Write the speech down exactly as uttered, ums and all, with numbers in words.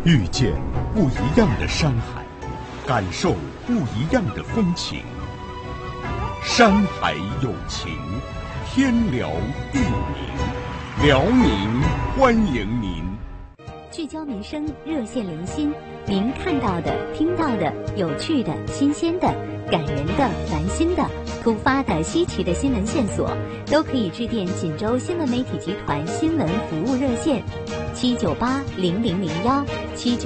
遇见不一样的山海，感受不一样的风情。山海有情，天辽地宁，辽宁欢迎您。 聚焦民生，热线连心，您看到的、听到的、有趣的、新鲜的、感人的、暖心的、突发的、稀奇的新闻线索，都可以致电锦州新闻媒体集团新闻服务热线七九八零零零幺七九。